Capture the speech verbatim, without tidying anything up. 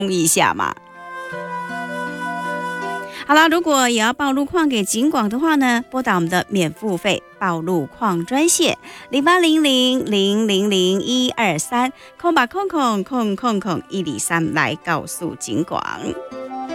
一下嘛。好了，如果也要报路况给警广的话呢，拨打我们的免付费报路况专线零八零零零零零一二三空吧空空空空空一零三来告诉警广。